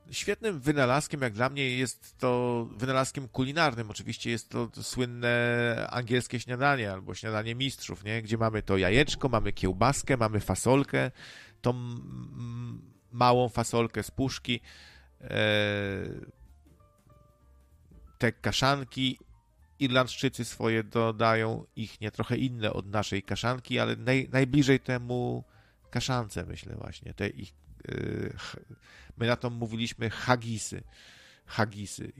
Świetnym wynalazkiem, jak dla mnie, jest to wynalazkiem kulinarnym. Oczywiście jest to słynne angielskie śniadanie albo śniadanie mistrzów, nie? Gdzie mamy to jajeczko, mamy kiełbaskę, mamy fasolkę, tą małą fasolkę z puszki, te kaszanki. Irlandczycy swoje dodają ich nie trochę inne od naszej kaszanki, ale najbliżej temu kaszance, myślę właśnie. Te ich, my na to mówiliśmy haggisy. Haggisy.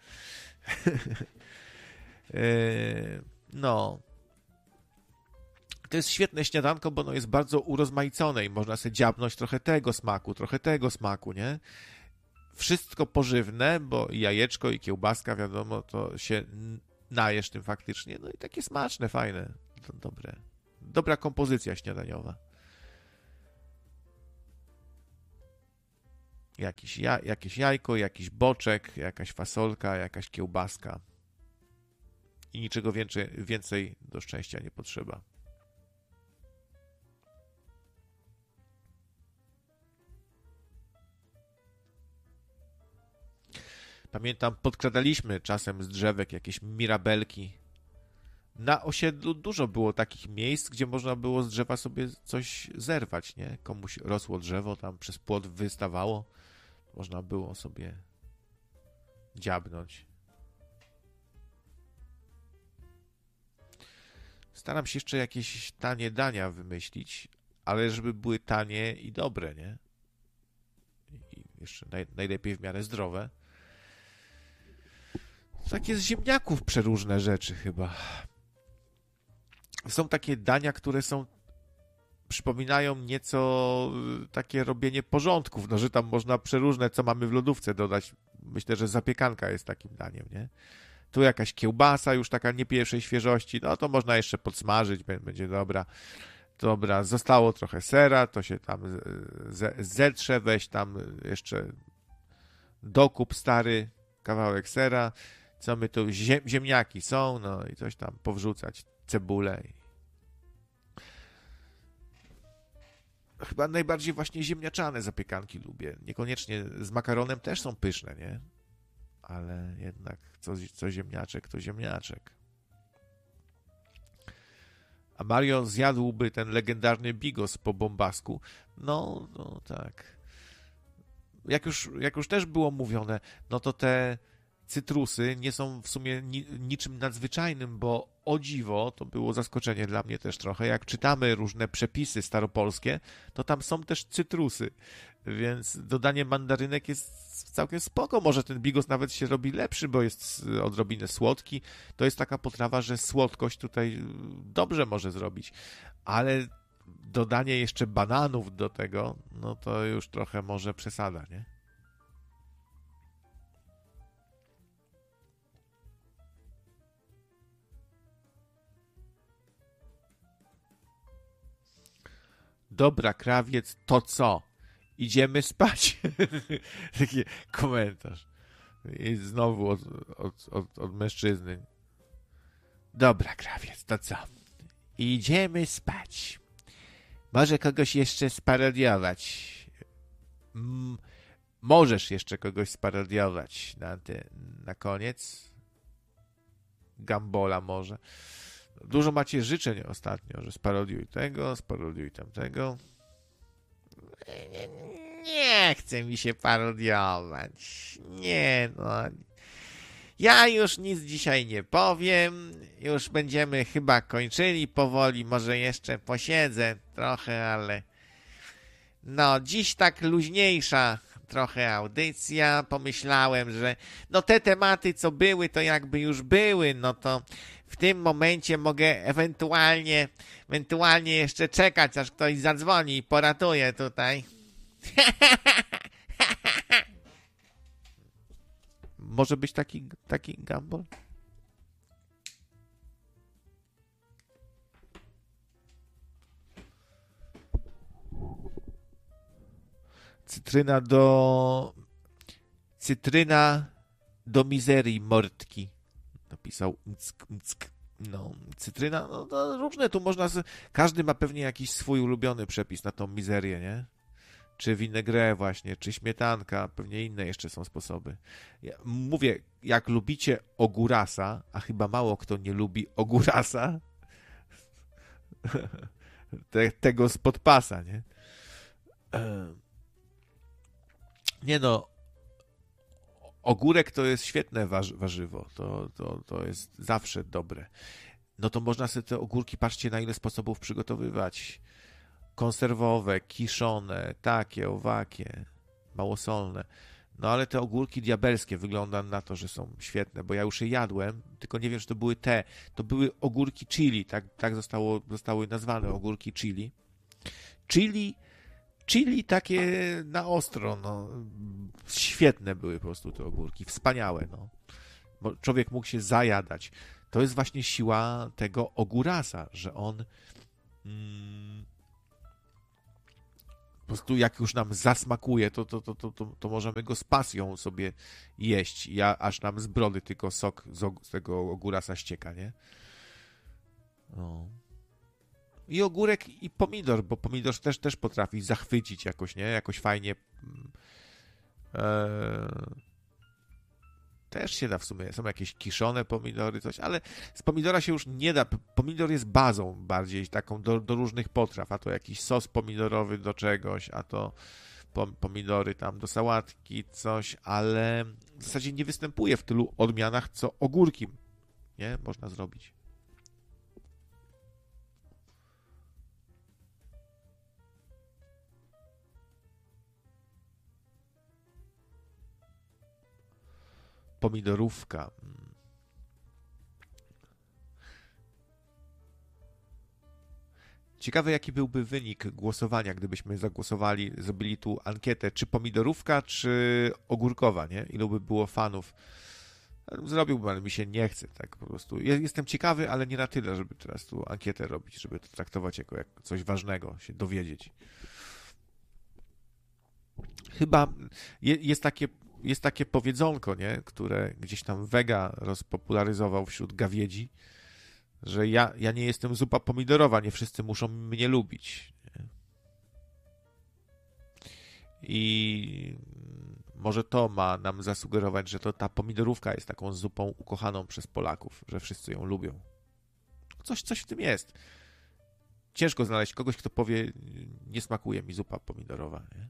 No. To jest świetne śniadanko, bo ono jest bardzo urozmaicone i można sobie dziabnąć trochę tego smaku, nie? Wszystko pożywne, bo jajeczko i kiełbaska, wiadomo, to się najesz tym faktycznie. No i takie smaczne, fajne, dobre. Dobra kompozycja śniadaniowa. Jakieś jajko, jakiś boczek, jakaś fasolka, jakaś kiełbaska. I niczego więcej do szczęścia nie potrzeba. Pamiętam, podkradaliśmy czasem z drzewek jakieś mirabelki. Na osiedlu dużo było takich miejsc, gdzie można było z drzewa sobie coś zerwać, nie? Komuś rosło drzewo, tam przez płot wystawało. Można było sobie dziabnąć. Staram się jeszcze jakieś tanie dania wymyślić, ale żeby były tanie i dobre, nie? I jeszcze najlepiej w miarę zdrowe. Takie z ziemniaków przeróżne rzeczy chyba. Są takie dania, które przypominają nieco takie robienie porządków, no że tam można przeróżne, co mamy w lodówce dodać. Myślę, że zapiekanka jest takim daniem, nie? Tu jakaś kiełbasa już taka nie pierwszej świeżości, no to można jeszcze podsmażyć, będzie dobra. Dobra, zostało trochę sera, to się tam zetrze, weź tam jeszcze dokup stary, kawałek sera, co my tu, ziemniaki są, no i coś tam powrzucać, cebulę. Chyba najbardziej właśnie ziemniaczane zapiekanki lubię. Niekoniecznie z makaronem też są pyszne, nie? Ale jednak co ziemniaczek, to ziemniaczek. A Mario zjadłby ten legendarny bigos po bombasku. No tak. Jak już też było mówione, no to te cytrusy nie są w sumie niczym nadzwyczajnym, bo o dziwo, to było zaskoczenie dla mnie też trochę, jak czytamy różne przepisy staropolskie, to tam są też cytrusy, więc dodanie mandarynek jest całkiem spoko. Może ten bigos nawet się robi lepszy, bo jest odrobinę słodki. To jest taka potrawa, że słodkość tutaj dobrze może zrobić, ale dodanie jeszcze bananów do tego, no to już trochę może przesada, nie? Dobra, krawiec, to co? Idziemy spać. Taki komentarz. I znowu od mężczyzny. Dobra, krawiec, to co? Idziemy spać. Może kogoś jeszcze sparodiować. Możesz jeszcze kogoś sparodiować na koniec. Gambola może. Dużo macie życzeń ostatnio, że sparodiuj tego, sparodiuj tamtego. Nie chce mi się parodiować. Nie, no. Ja już nic dzisiaj nie powiem. Już będziemy chyba kończyli powoli. Może jeszcze posiedzę trochę, ale... No, dziś tak luźniejsza trochę audycja. Pomyślałem, że no te tematy, co były, to jakby już były, no to w tym momencie mogę ewentualnie jeszcze czekać, aż ktoś zadzwoni i poratuje tutaj. Może być taki gamble? Cytryna do mizerii mordki. Napisał mck. No, cytryna, no to różne tu można... Każdy ma pewnie jakiś swój ulubiony przepis na tą mizerię, nie? czy vinaigrette właśnie, czy śmietanka, pewnie inne jeszcze są sposoby. Ja mówię, jak lubicie ogórasa, a chyba mało kto nie lubi ogórasa, tego spod pasa, nie? Nie no, ogórek to jest świetne warzywo, to jest zawsze dobre. No to można sobie te ogórki, patrzcie na ile sposobów przygotowywać. Konserwowe, kiszone, takie, owakie, małosolne. No ale te ogórki diabelskie wygląda na to, że są świetne, bo ja już je jadłem, tylko nie wiem, czy to były te. To były ogórki chili, tak zostały nazwane ogórki chili. Chili takie na ostro, no. Świetne były po prostu te ogórki, wspaniałe, no. Bo człowiek mógł się zajadać. To jest właśnie siła tego ogórasa, że on po prostu jak już nam zasmakuje, to możemy go z pasją sobie jeść. Aż nam z brody tylko sok z tego ogórasa ścieka, nie? No. I ogórek, i pomidor, bo pomidor też potrafi zachwycić jakoś, nie? Jakoś fajnie. Też się da w sumie. Są jakieś kiszone pomidory, coś, ale z pomidora się już nie da. Pomidor jest bazą bardziej taką do różnych potraw, a to jakiś sos pomidorowy do czegoś, a to pomidory tam do sałatki, coś, ale w zasadzie nie występuje w tylu odmianach, co ogórki, nie? Można zrobić. Pomidorówka. Ciekawe, jaki byłby wynik głosowania, gdybyśmy zagłosowali, zrobili tu ankietę, czy pomidorówka, czy ogórkowa, nie? Ilu by było fanów. Zrobiłbym, ale mi się nie chce, tak po prostu. Jestem ciekawy, ale nie na tyle, żeby teraz tu ankietę robić, żeby to traktować jako coś ważnego, się dowiedzieć. Chyba jest takie powiedzonko, nie? Które gdzieś tam Vega rozpopularyzował wśród gawiedzi, że ja nie jestem zupa pomidorowa, nie wszyscy muszą mnie lubić. Nie? I może to ma nam zasugerować, że to ta pomidorówka jest taką zupą ukochaną przez Polaków, że wszyscy ją lubią. Coś w tym jest. Ciężko znaleźć kogoś, kto powie, nie smakuje mi zupa pomidorowa. Nie?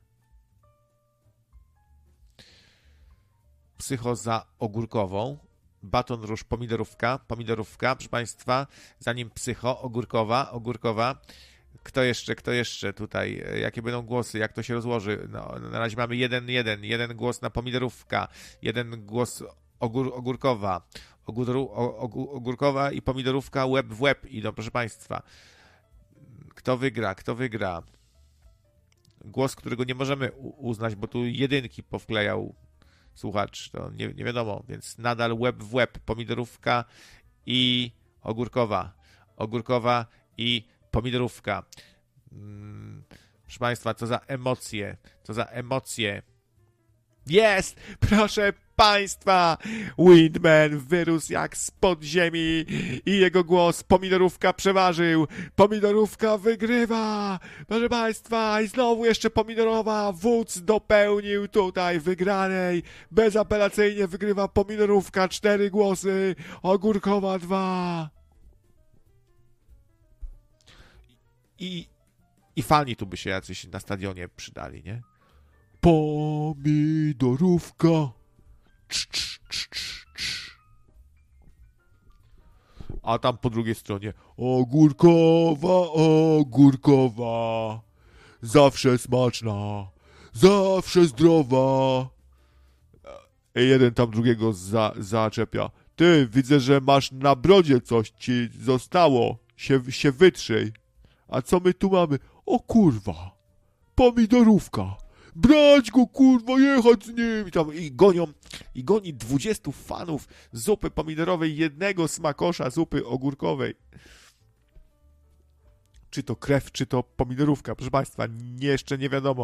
Psycho za ogórkową. Baton Rouge pomidorówka, proszę Państwa, zanim psycho, ogórkowa. Kto jeszcze tutaj? Jakie będą głosy? Jak to się rozłoży? No, na razie mamy jeden głos na pomidorówka, jeden głos ogórkowa. Ogórkowa i pomidorówka łeb w łeb idą, proszę Państwa. Kto wygra? Głos, którego nie możemy uznać, bo tu jedynki powklejał słuchacz, to nie wiadomo, więc nadal łeb w łeb, pomidorówka i ogórkowa i pomidorówka. Proszę Państwa, co za emocje. Jest! Proszę Państwa! Windman wyrósł jak z podziemi i jego głos pomidorówka przeważył. Pomidorówka wygrywa! Proszę Państwa, i znowu jeszcze pomidorowa. Wódz dopełnił tutaj wygranej. Bezapelacyjnie wygrywa pomidorówka 4 głosy, ogórkowa 2. I fani tu by się jacyś na stadionie przydali, nie? Pomidorówka. A tam po drugiej stronie ogórkowa. Zawsze smaczna. Zawsze zdrowa. I jeden tam drugiego zaczepia. Ty, widzę, że masz na brodzie coś ci zostało. Się wytrzyj. A co my tu mamy? O kurwa. Pomidorówka. Brać go, kurwa, jechać z nim. I goni 20 fanów zupy pomidorowej, jednego smakosza zupy ogórkowej. Czy to krew, czy to pomidorówka, proszę Państwa, jeszcze nie wiadomo.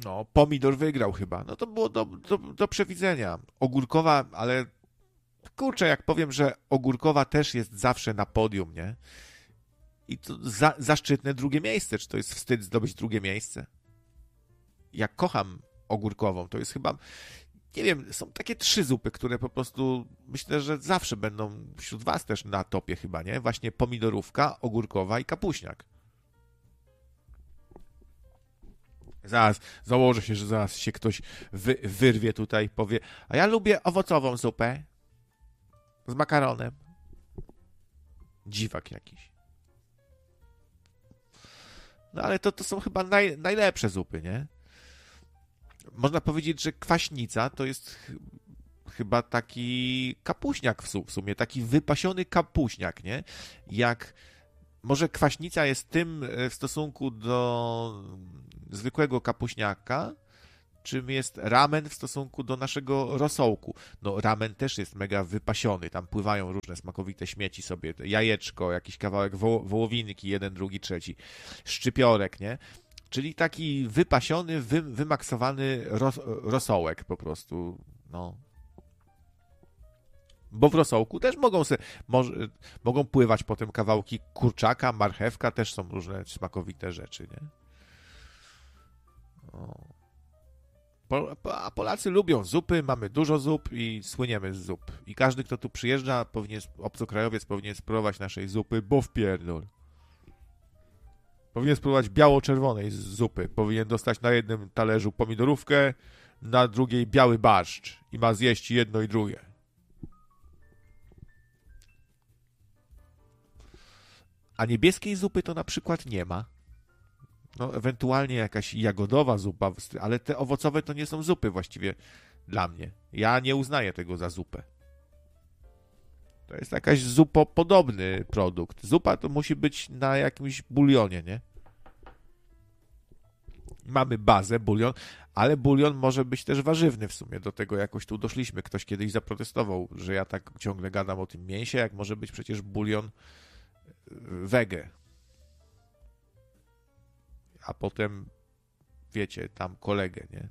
No, pomidor wygrał chyba. No to było do przewidzenia. Ogórkowa, ale kurczę, jak powiem, że ogórkowa też jest zawsze na podium, nie? I to zaszczytne drugie miejsce. Czy to jest wstyd zdobyć drugie miejsce? Ja kocham ogórkową. To jest chyba, nie wiem, są takie 3 zupy, które po prostu myślę, że zawsze będą wśród was też na topie chyba, nie? Właśnie pomidorówka, ogórkowa i kapuśniak. Zaraz, założę się, że zaraz się ktoś wyrwie tutaj, powie, a ja lubię owocową zupę z makaronem. Dziwak jakiś. No ale to są chyba najlepsze zupy, nie? Można powiedzieć, że kwaśnica to jest chyba taki kapuśniak w sumie, taki wypasiony kapuśniak, nie? Jak może kwaśnica jest tym w stosunku do zwykłego kapuśniaka, czym jest ramen w stosunku do naszego rosołku. No ramen też jest mega wypasiony, tam pływają różne smakowite śmieci sobie, jajeczko, jakiś kawałek wołowinki, jeden, drugi, trzeci, szczypiorek, nie? Czyli taki wypasiony, wymaksowany rosołek po prostu, no. Bo w rosołku też mogą pływać potem kawałki kurczaka, marchewka, też są różne smakowite rzeczy, nie? A Polacy lubią zupy, mamy dużo zup i słyniemy z zup. I każdy, kto tu przyjeżdża, obcokrajowiec powinien spróbować naszej zupy, bo wpierdol. Powinien spróbować biało-czerwonej zupy. Powinien dostać na jednym talerzu pomidorówkę, na drugiej biały barszcz. I ma zjeść jedno i drugie. A niebieskiej zupy to na przykład nie ma. No, ewentualnie jakaś jagodowa zupa, ale te owocowe to nie są zupy właściwie dla mnie. Ja nie uznaję tego za zupę. To jest jakaś zupopodobny produkt. Zupa to musi być na jakimś bulionie, nie? Mamy bazę, bulion, ale bulion może być też warzywny w sumie. Do tego jakoś tu doszliśmy. Ktoś kiedyś zaprotestował, że ja tak ciągle gadam o tym mięsie, jak może być przecież bulion wege. A potem, wiecie, tam kolegę, nie?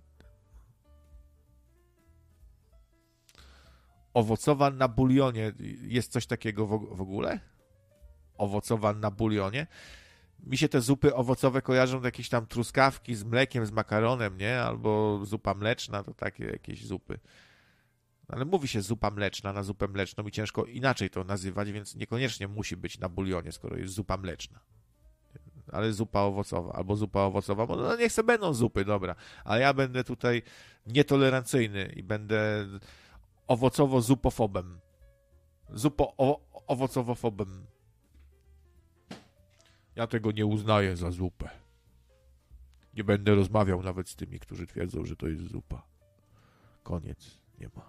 Owocowa na bulionie. Jest coś takiego w ogóle? Owocowa na bulionie? Mi się te zupy owocowe kojarzą do jakieś tam truskawki z mlekiem, z makaronem, nie? Albo zupa mleczna, to takie jakieś zupy. Ale mówi się zupa mleczna na zupę mleczną i ciężko inaczej to nazywać, więc niekoniecznie musi być na bulionie, skoro jest zupa mleczna. Ale zupa owocowa, albo zupa owocowa, no niech se będą zupy, dobra. Ale ja będę tutaj nietolerancyjny i będę owocowo-zupofobem. Owocowofobem. Ja tego nie uznaję za zupę. Nie będę rozmawiał nawet z tymi, którzy twierdzą, że to jest zupa. Koniec. Nie ma.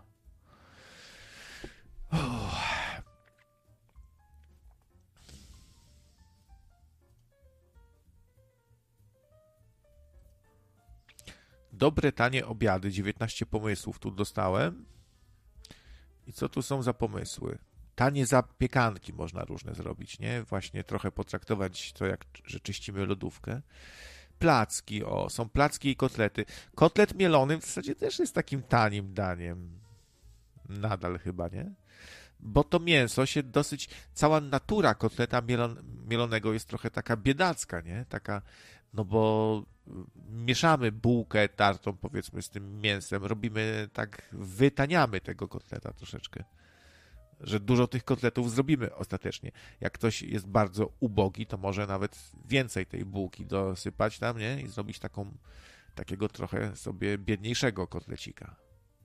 Dobre, tanie obiady. 19 pomysłów tu dostałem. I co tu są za pomysły? Tanie zapiekanki można różne zrobić, nie? Właśnie trochę potraktować to, jak że czyścimy lodówkę. Placki, są placki i kotlety. Kotlet mielony w zasadzie też jest takim tanim daniem. Nadal chyba, nie? Bo to mięso się dosyć... Cała natura kotleta mielonego jest trochę taka biedacka, nie? Taka, no bo mieszamy bułkę tartą, powiedzmy, z tym mięsem. Robimy tak, wytaniamy tego kotleta troszeczkę. Że dużo tych kotletów zrobimy ostatecznie. Jak ktoś jest bardzo ubogi, to może nawet więcej tej bułki dosypać tam, nie? I zrobić takiego trochę sobie biedniejszego kotlecika.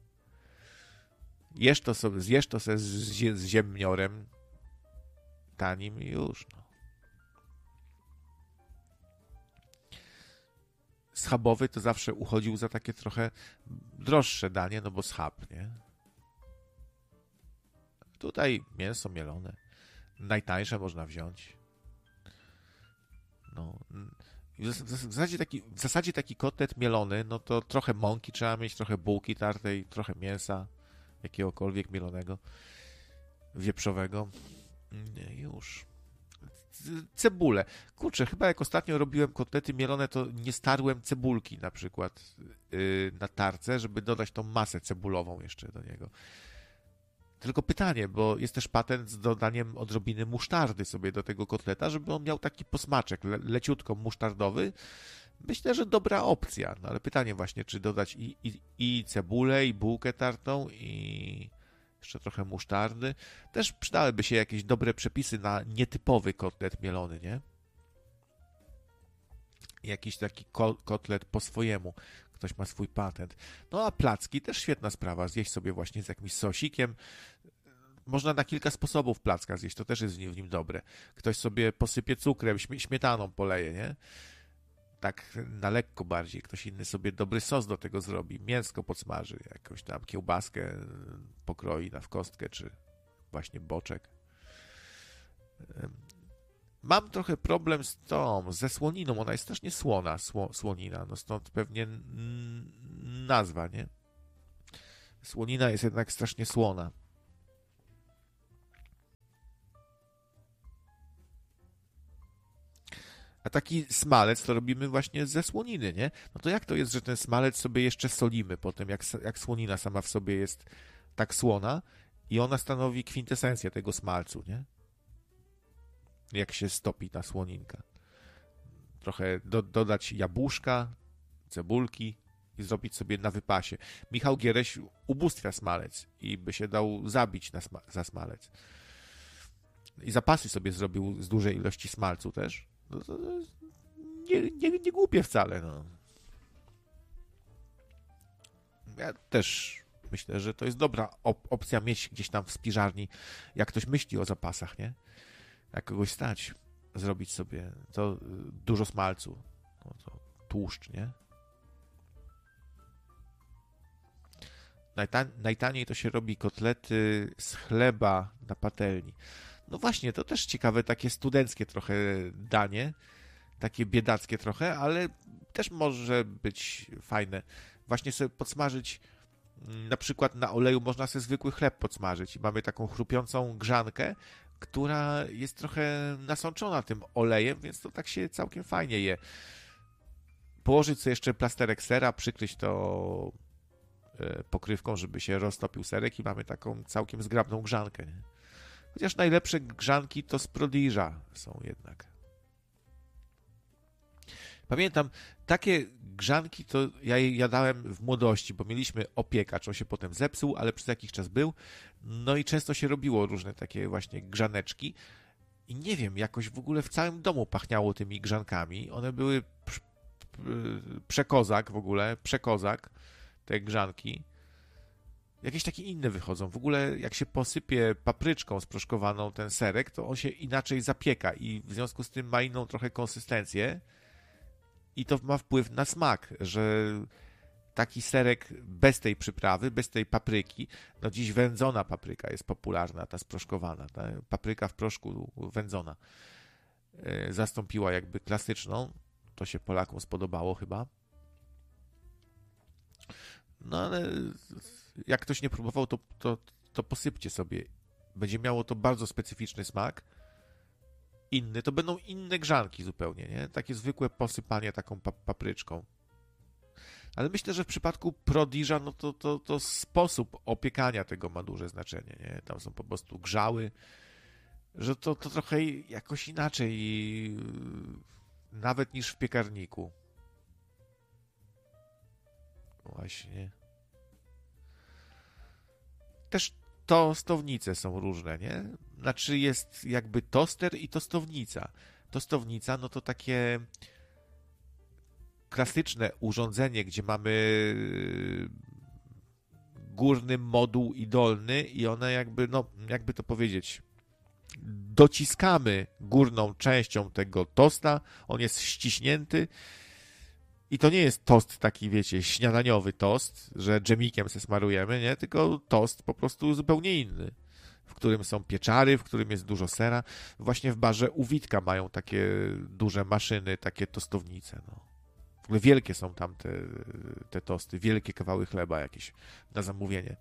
Zjesz to sobie z ziemniorem tanim i już, no. Schabowy to zawsze uchodził za takie trochę droższe danie, no bo schab, nie? Tutaj mięso mielone. Najtańsze można wziąć. No. W zasadzie taki kotlet mielony, no to trochę mąki trzeba mieć, trochę bułki tartej, trochę mięsa jakiegokolwiek mielonego, wieprzowego. Już. cebulę. Kurczę, chyba jak ostatnio robiłem kotlety mielone, to nie starłem cebulki na przykład na tarce, żeby dodać tą masę cebulową jeszcze do niego. Tylko pytanie, bo jest też patent z dodaniem odrobiny musztardy sobie do tego kotleta, żeby on miał taki posmaczek leciutko musztardowy. Myślę, że dobra opcja, no ale pytanie właśnie, czy dodać i cebulę, i bułkę tartą, i jeszcze trochę musztardy. Też przydałyby się jakieś dobre przepisy na nietypowy kotlet mielony, nie? Jakiś taki kotlet po swojemu. Ktoś ma swój patent. No a placki też świetna sprawa. Zjeść sobie właśnie z jakimś sosikiem. Można na kilka sposobów placka zjeść. To też jest w nim dobre. Ktoś sobie posypie cukrem, śmietaną poleje, nie? Tak na lekko bardziej. Ktoś inny sobie dobry sos do tego zrobi. Mięsko podsmaży. Jakąś tam kiełbaskę pokroi w kostkę, czy właśnie boczek. Mam trochę problem ze słoniną. Ona jest strasznie słona, słonina. No stąd pewnie nazwa, nie? Słonina jest jednak strasznie słona. A taki smalec to robimy właśnie ze słoniny, nie? No to jak to jest, że ten smalec sobie jeszcze solimy potem, jak słonina sama w sobie jest tak słona i ona stanowi kwintesencję tego smalcu, nie? Jak się stopi ta słoninka. Trochę dodać jabłuszka, cebulki i zrobić sobie na wypasie. Michał Giereś ubóstwia smalec i by się dał zabić za smalec. I zapasy sobie zrobił z dużej ilości smalcu też. No to nie głupie wcale. No. Ja też myślę, że to jest dobra opcja mieć gdzieś tam w spiżarni, jak ktoś myśli o zapasach, nie? Jak kogoś stać, zrobić sobie to dużo smalcu, no to tłuszcz, nie? Najtaniej to się robi kotlety z chleba na patelni. No właśnie, to też ciekawe, takie studenckie trochę danie, takie biedackie trochę, ale też może być fajne. Właśnie sobie podsmażyć, na przykład na oleju można sobie zwykły chleb podsmażyć i mamy taką chrupiącą grzankę, która jest trochę nasączona tym olejem, więc to tak się całkiem fajnie je. Położyć sobie jeszcze plasterek sera, przykryć to pokrywką, żeby się roztopił serek i mamy taką całkiem zgrabną grzankę. Nie? Chociaż najlepsze grzanki to z Prodiża są jednak. Pamiętam, takie grzanki to ja je jadałem w młodości, bo mieliśmy opiekacz, on się potem zepsuł, ale przez jakiś czas był. No i często się robiło różne takie właśnie grzaneczki. I nie wiem, jakoś w ogóle w całym domu pachniało tymi grzankami. One były przekozak w ogóle, przekozak, te grzanki. Jakieś takie inne wychodzą. W ogóle jak się posypie papryczką sproszkowaną ten serek, to on się inaczej zapieka i w związku z tym ma inną trochę konsystencję i to ma wpływ na smak, że taki serek bez tej przyprawy, bez tej papryki, no dziś wędzona papryka jest popularna, ta sproszkowana, ta papryka w proszku wędzona zastąpiła jakby klasyczną, to się Polakom spodobało chyba. No ale jak ktoś nie próbował, to posypcie sobie. Będzie miało to bardzo specyficzny smak. Inny, to będą inne grzanki zupełnie, nie? Takie zwykłe posypanie taką papryczką. Ale myślę, że w przypadku Prodiża, no to sposób opiekania tego ma duże znaczenie, nie? Tam są po prostu grzały, że to trochę jakoś inaczej nawet niż w piekarniku. Właśnie. Też tostownice są różne, nie? Znaczy jest jakby toster i tostownica. Tostownica, no to takie klasyczne urządzenie, gdzie mamy górny moduł i dolny i one jakby, no jakby to powiedzieć, dociskamy górną częścią tego tosta, on jest ściśnięty i to nie jest tost taki, wiecie, śniadaniowy tost, że dżemikiem se smarujemy, nie? Tylko tost po prostu zupełnie inny, w którym są pieczary, w którym jest dużo sera. Właśnie w barze u Witka mają takie duże maszyny, takie tostownice, no. W ogóle wielkie są tam te tosty, wielkie kawały chleba jakieś na zamówienie.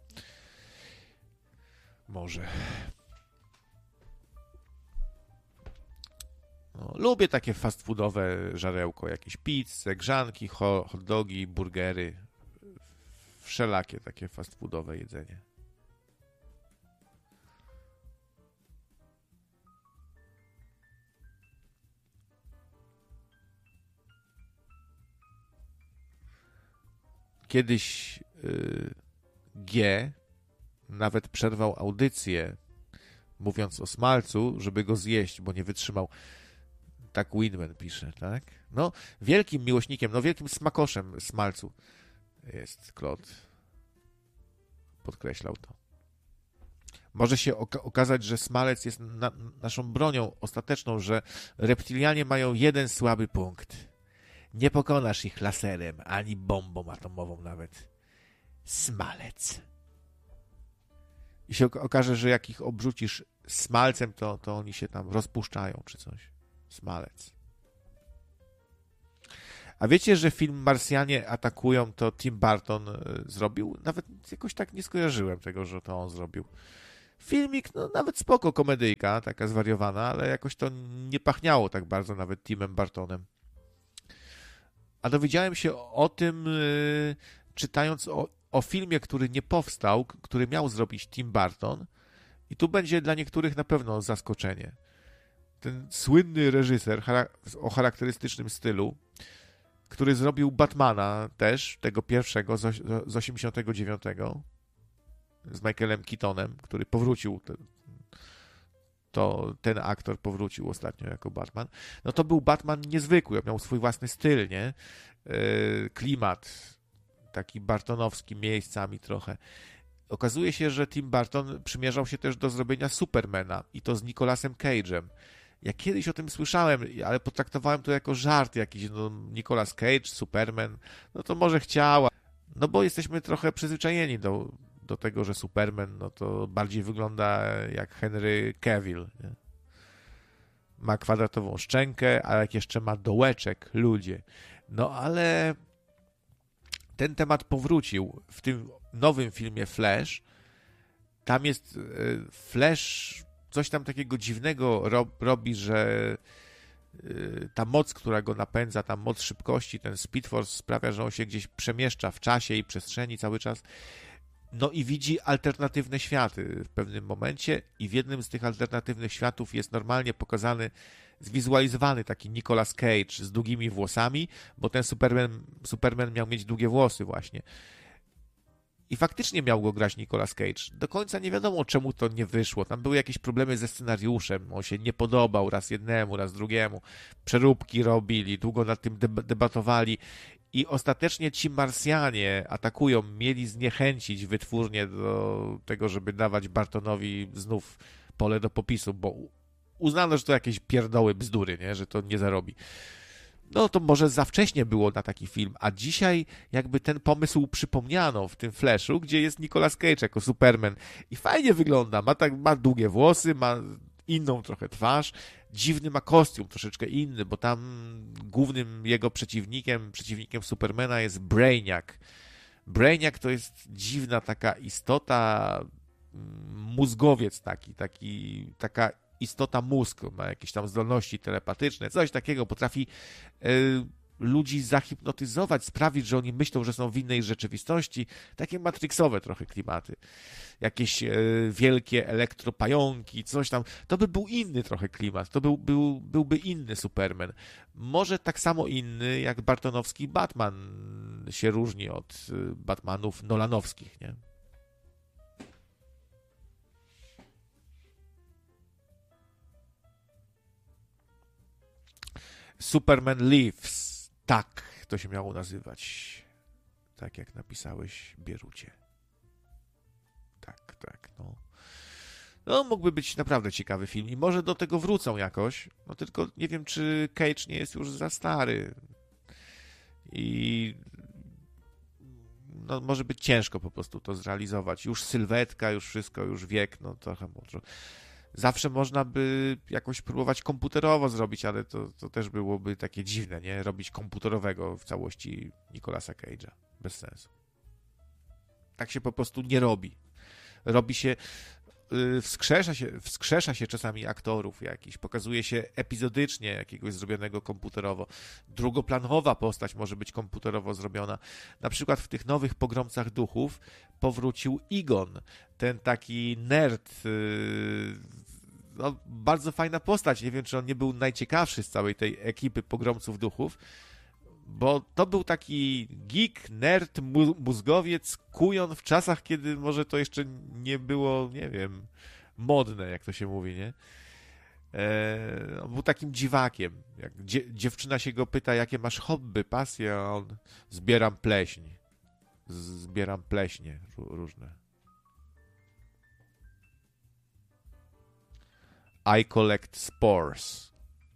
Może. No, lubię takie fast foodowe żarełko, jakieś pizze, grzanki, hot dogi, burgery, wszelakie takie fast foodowe jedzenie. Kiedyś G nawet przerwał audycję, mówiąc o smalcu, żeby go zjeść, bo nie wytrzymał. Tak Winman pisze, tak? No, wielkim miłośnikiem, no wielkim smakoszem smalcu jest Claude. Podkreślał to. Może się okazać, że smalec jest naszą bronią ostateczną, że reptilianie mają jeden słaby punkt. Nie pokonasz ich laserem, ani bombą atomową nawet. Smalec. I się okaże, że jak ich obrzucisz smalcem, to oni się tam rozpuszczają czy coś. Smalec. A wiecie, że film Marsjanie atakują to Tim Burton zrobił? Nawet jakoś tak nie skojarzyłem tego, że to on zrobił. Filmik, no nawet spoko, komedyjka, taka zwariowana, ale jakoś to nie pachniało tak bardzo nawet Timem Burtonem. A dowiedziałem się o tym, czytając o filmie, który nie powstał, który miał zrobić Tim Burton. I tu będzie dla niektórych na pewno zaskoczenie. Ten słynny reżyser o charakterystycznym stylu, który zrobił Batmana też, tego pierwszego z 89, z Michaelem Keatonem, który powrócił, ten aktor powrócił ostatnio jako Batman. No to był Batman niezwykły, miał swój własny styl, nie? Klimat taki bartonowski miejscami trochę. Okazuje się, że Tim Burton przymierzał się też do zrobienia Supermana i to z Nicolasem Cage'em. Ja kiedyś o tym słyszałem, ale potraktowałem to jako żart jakiś, no Nicolas Cage, Superman, no to może chciała, no bo jesteśmy trochę przyzwyczajeni do tego, że Superman, no to bardziej wygląda jak Henry Cavill, nie? Ma kwadratową szczękę, a jak jeszcze ma dołeczek, ludzie. No ale ten temat powrócił w tym nowym filmie Flash. Tam jest Flash, coś tam takiego dziwnego robi, że ta moc, która go napędza, ta moc szybkości, ten Speed Force sprawia, że on się gdzieś przemieszcza w czasie i przestrzeni cały czas. No i widzi alternatywne światy w pewnym momencie i w jednym z tych alternatywnych światów jest normalnie pokazany, zwizualizowany taki Nicolas Cage z długimi włosami, bo ten Superman miał mieć długie włosy właśnie. I faktycznie miał go grać Nicolas Cage. Do końca nie wiadomo, czemu to nie wyszło. Tam były jakieś problemy ze scenariuszem. On się nie podobał raz jednemu, raz drugiemu. Przeróbki robili, długo nad tym debatowali. I ostatecznie ci Marsjanie atakują, mieli zniechęcić wytwórnię do tego, żeby dawać Bartonowi znów pole do popisu, bo uznano, że to jakieś pierdoły, bzdury, nie? Że to nie zarobi. No to może za wcześnie było na taki film, a dzisiaj jakby ten pomysł przypomniano w tym Flashu, gdzie jest Nicolas Cage jako Superman i fajnie wygląda, ma długie włosy, ma inną trochę twarz, dziwny ma kostium, troszeczkę inny, bo tam głównym jego przeciwnikiem Supermana jest Brainiac. Brainiac to jest dziwna taka istota, mózgowiec taka istota mózg, ma jakieś tam zdolności telepatyczne, coś takiego, potrafi ludzi zahipnotyzować, sprawić, że oni myślą, że są w innej rzeczywistości. Takie matrixowe trochę klimaty. Jakieś wielkie elektropająki, coś tam. To by był inny trochę klimat. To byłby inny Superman. Może tak samo inny, jak bartonowski Batman się różni od Batmanów nolanowskich, nie? Superman Lives. Tak, to się miało nazywać. Tak jak napisałeś, Bierucie. Tak, no. No, mógłby być naprawdę ciekawy film i może do tego wrócą jakoś. No tylko nie wiem, czy Cage nie jest już za stary. I no, może być ciężko po prostu to zrealizować. Już sylwetka, już wszystko, już wiek, no trochę może. Zawsze można by jakoś próbować komputerowo zrobić, ale to też byłoby takie dziwne, nie? Robić komputerowego w całości Nicolasa Cage'a. Bez sensu. Tak się po prostu nie robi. Robi się... wskrzesza się czasami aktorów jakiś, pokazuje się epizodycznie jakiegoś zrobionego komputerowo. Drugoplanowa postać może być komputerowo zrobiona. Na przykład w tych nowych Pogromcach Duchów powrócił Egon, ten taki nerd, no, bardzo fajna postać. Nie wiem, czy on nie był najciekawszy z całej tej ekipy Pogromców Duchów, bo to był taki geek, nerd, mózgowiec, kujon w czasach, kiedy może to jeszcze nie było, nie wiem, modne, jak to się mówi, nie? On był takim dziwakiem. Jak dziewczyna się go pyta, jakie masz hobby, pasje, a on zbieram pleśń. Zbieram pleśnie różne. I collect spores.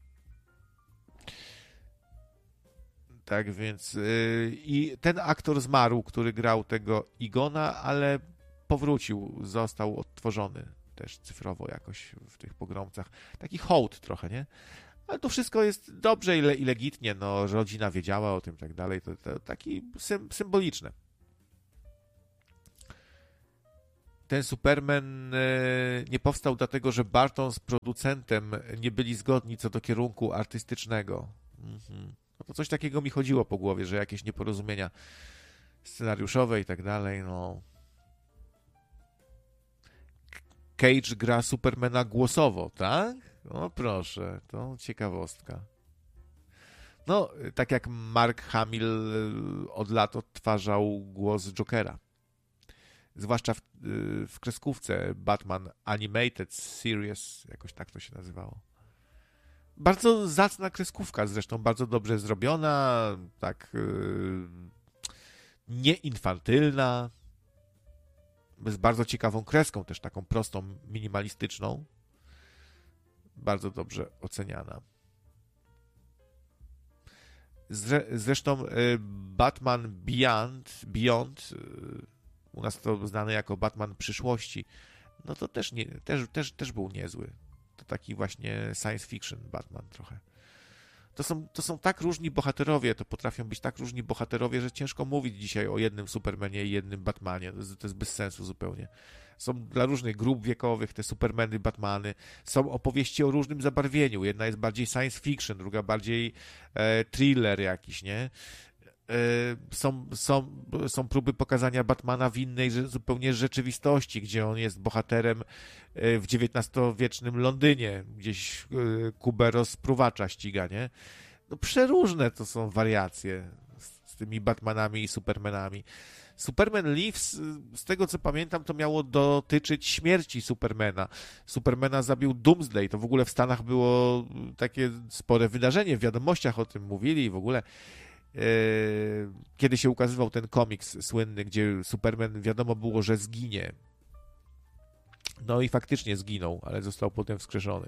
Tak więc i ten aktor zmarł, który grał tego Egona, ale powrócił, został odtworzony też cyfrowo jakoś w tych pogromcach. Taki hołd trochę, nie? Ale to wszystko jest dobrze i legitnie, no, rodzina wiedziała o tym i tak dalej, to taki symboliczne. Ten Superman nie powstał dlatego, że Barton z producentem nie byli zgodni co do kierunku artystycznego. No to coś takiego mi chodziło po głowie, że jakieś nieporozumienia scenariuszowe i tak dalej, no. Cage gra Supermana głosowo, tak? No proszę, to ciekawostka. No, tak jak Mark Hamill od lat odtwarzał głos Jokera. Zwłaszcza w kreskówce Batman Animated Series, jakoś tak to się nazywało. Bardzo zacna kreskówka, zresztą bardzo dobrze zrobiona, tak nieinfantylna, z bardzo ciekawą kreską, też taką prostą, minimalistyczną. Bardzo dobrze oceniana. Zresztą Batman Beyond, u nas to znane jako Batman przyszłości, no to też był niezły. To taki właśnie science fiction Batman trochę. To są tak różni bohaterowie, to potrafią być tak różni bohaterowie, że ciężko mówić dzisiaj o jednym Supermanie i jednym Batmanie. To jest bez sensu zupełnie. Są dla różnych grup wiekowych te Supermany, Batmany. Są opowieści o różnym zabarwieniu. Jedna jest bardziej science fiction, druga bardziej thriller jakiś, nie? Są próby pokazania Batmana w innej zupełnie rzeczywistości, gdzie on jest bohaterem w XIX-wiecznym Londynie, gdzieś Kubę rozpruwacza ściga, nie? No przeróżne to są wariacje z tymi Batmanami i Supermanami. Superman Lives, z tego co pamiętam, to miało dotyczyć śmierci Supermana. Supermana zabił Doomsday, to w ogóle w Stanach było takie spore wydarzenie, w wiadomościach o tym mówili i w ogóle kiedy się ukazywał ten komiks słynny, gdzie Superman wiadomo było, że zginie. No i faktycznie zginął, ale został potem wskrzeszony.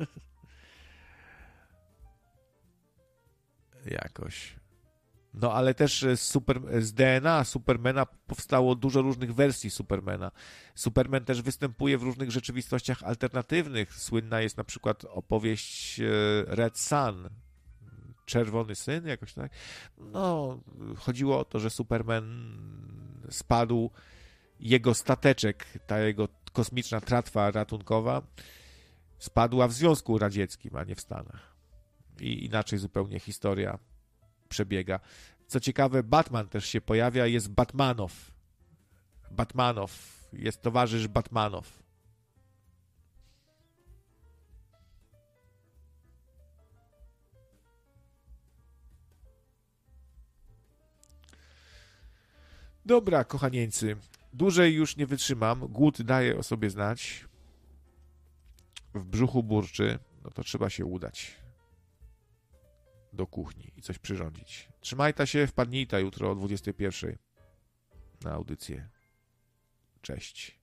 Jakoś. No ale też z DNA Supermana powstało dużo różnych wersji Supermana. Superman też występuje w różnych rzeczywistościach alternatywnych. Słynna jest na przykład opowieść Red Sun, Czerwony Syn, jakoś tak. No, chodziło o to, że Superman spadł, jego stateczek, ta jego kosmiczna tratwa ratunkowa spadła w Związku Radzieckim, a nie w Stanach. I inaczej zupełnie historia przebiega. Co ciekawe, Batman też się pojawia, jest Batmanow. Batmanow, jest towarzysz Batmanow. Dobra, kochanieńcy, dłużej już nie wytrzymam, głód daje o sobie znać, w brzuchu burczy, no to trzeba się udać do kuchni i coś przyrządzić. Trzymajta się, wpadnijta jutro o 21:00 na audycję. Cześć.